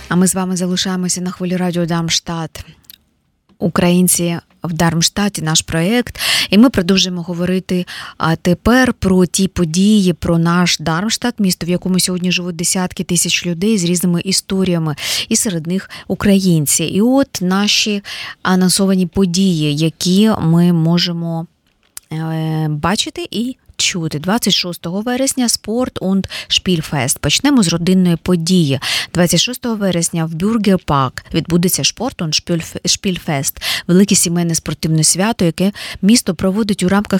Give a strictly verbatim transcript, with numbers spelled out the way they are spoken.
А ми з вами залишаємося на хвилі радіо Дармштадт. Українці в Дармштадті, наш проєкт. І ми продовжуємо говорити а тепер про ті події, про наш Дармштадт, місто, в якому сьогодні живуть десятки тисяч людей з різними історіями, і серед них українці. І от наші анонсовані події, які ми можемо е, бачити і чути. двадцять шостого вересня спорт und Spielfest. Почнемо з родинної події. двадцять шостого вересня в Бюргерпарк відбудеться спорт und Spielfest. Велике сімейне спортивне свято, яке місто проводить у рамках